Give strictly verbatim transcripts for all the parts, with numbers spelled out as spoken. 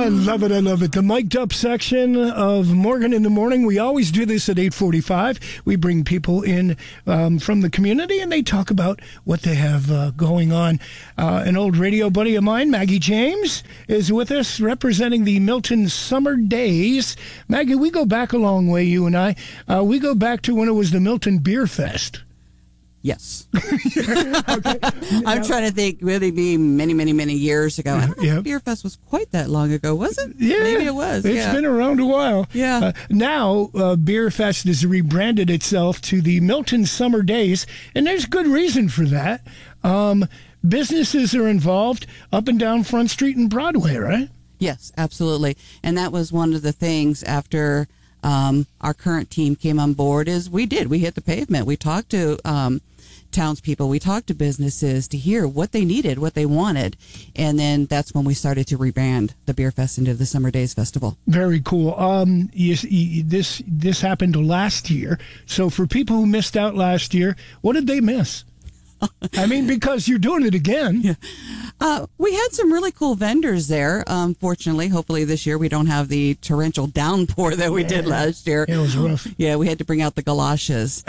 I love it. I love it. The mic'd up section of Morgan in the Morning. We always do this at eight forty-five. We bring people in um, from the community, and they talk about what they have uh, going on. Uh, an old radio buddy of mine, Maggie James, is with us representing the Milton Summer Days. Maggie, we go back a long way, you and I. Uh, we go back to when it was the Milton Beer Fest. Yes. Okay. I'm trying to think, would it be many, many, many years ago? I don't know Yep. if Beer Fest was quite that long ago, was it? Yeah. Maybe it was. It's yeah. been around a while. Yeah. Uh, now, uh, Beer Fest has rebranded itself to the Milton Summer Days, and there's good reason for that. Um, businesses are involved up and down Front Street and Broadway, right? Yes, absolutely. And that was one of the things after um, our current team came on board is we did. We hit the pavement. We talked to um, townspeople. We talked to businesses to hear what they needed, what they wanted. And then that's when we started to rebrand the Beer Fest into the Summer Days Festival. Very cool. Um, you, you, this this happened last year. So for people who missed out last year, what did they miss? I mean, because you're doing it again. Yeah. Uh, we had some really cool vendors there. Um, fortunately, hopefully this year we don't have the torrential downpour that we yeah. did last year. It was rough. Yeah, we had to bring out the galoshes.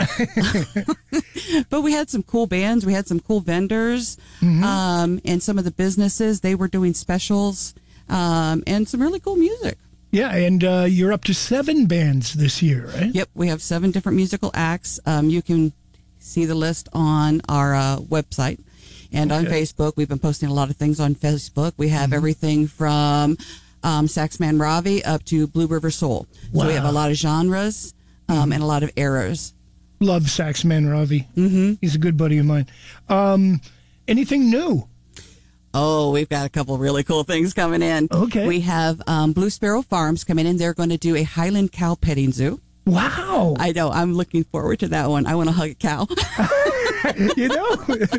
But we had some cool bands. We had some cool vendors. Mm-hmm. Um, and some of the businesses, they were doing specials um, and some really cool music. Yeah, and uh, you're up to seven bands this year, right? Yep, we have seven different musical acts. Um, you can see the list on our uh, website and okay. on Facebook. We've been posting a lot of things on Facebook. We have mm-hmm. everything from um, Saxman Ravi up to Blue River Soul. Wow. So we have a lot of genres um, mm-hmm. and a lot of eras. Love Saxman Ravi. Mm-hmm. He's a good buddy of mine. Um, anything new? Oh, we've got a couple really cool things coming in. Okay. We have um, Blue Sparrow Farms coming in. They're going to do a Highland cow petting zoo. Wow. I know. I'm looking forward to that one. I want to hug a cow. You know,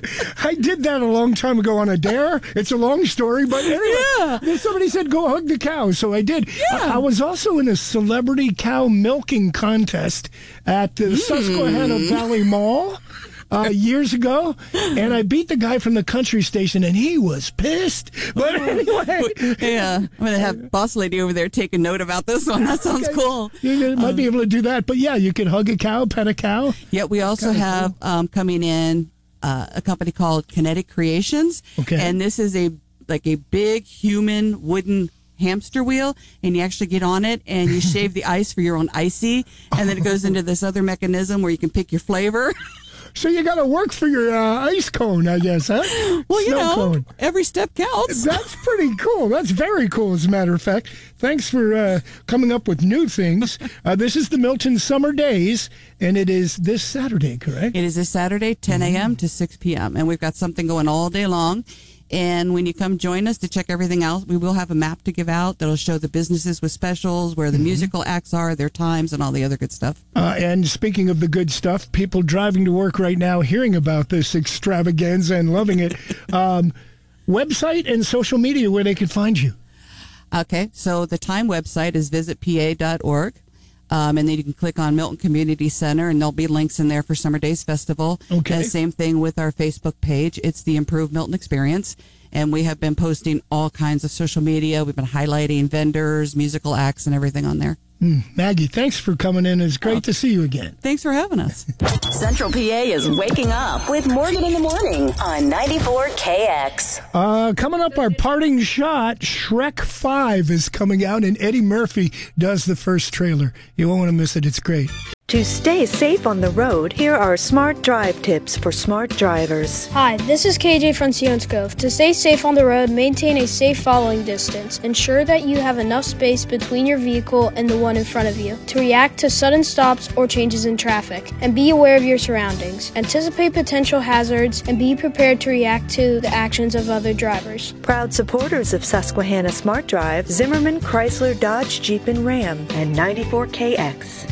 I did that a long time ago on a dare. It's a long story, but anyway, yeah. somebody said, go hug the cow. So I did. Yeah. I, I was also in a celebrity cow milking contest at the mm. Susquehanna Valley Mall. Uh, years ago, and I beat the guy from the country station, and he was pissed. But anyway, yeah, I'm gonna have boss lady over there take a note about this one. That sounds okay. cool. You might um, be able to do that, but yeah, you can hug a cow, pet a cow. Yeah, we also Kinda have cool. um, coming in uh, a company called Kinetic Creations, okay, and this is a like a big human wooden hamster wheel, and you actually get on it and you shave the ice for your own icy, and then it goes into this other mechanism where you can pick your flavor. So you got to work for your uh, ice cone, I guess, huh? Well, you Snow know, cone. Every step counts. That's pretty cool. That's very cool, as a matter of fact. Thanks for uh, coming up with new things. Uh, this is the Milton Summer Days, and it is this Saturday, correct? It is this Saturday, ten a.m. Mm-hmm. to six p.m., and we've got something going all day long. And when you come join us to check everything out, we will have a map to give out that'll show the businesses with specials, where the mm-hmm. musical acts are, their times, and all the other good stuff. Uh, and speaking of the good stuff, people driving to work right now hearing about this extravaganza and loving it. um, website and social media where they can find you. Okay, so the Time website is visit p a dot org. Um, and then you can click on Milton Community Center, and there'll be links in there for Summer Days Festival. Okay. And same thing with our Facebook page. It's the Improved Milton Experience. And we have been posting all kinds of social media. We've been highlighting vendors, musical acts, and everything on there. Mm, Maggie, thanks for coming in. It's great oh, to see you again. Thanks for having us. Central P A is waking up with Morgan in the Morning on ninety-four K X. Uh, coming up, our parting shot, Shrek five is coming out, and Eddie Murphy does the first trailer. You won't want to miss it. It's great. To stay safe on the road, here are smart drive tips for smart drivers. Hi, this is K J Francione. To stay safe on the road, maintain a safe following distance. Ensure that you have enough space between your vehicle and the one in front of you to react to sudden stops or changes in traffic. And be aware of your surroundings. Anticipate potential hazards and be prepared to react to the actions of other drivers. Proud supporters of Susquehanna Smart Drive, Zimmerman, Chrysler, Dodge, Jeep, and Ram, and ninety-four K X.